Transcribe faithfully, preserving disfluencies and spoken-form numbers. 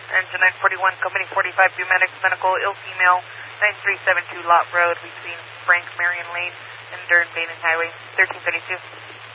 Engine nine forty-one, Company forty-five, Bumedics Medical, ill female, nine three seven two Lot Road between Frank Marion Lane and Durn Baden Highway, thirteen thirty-two.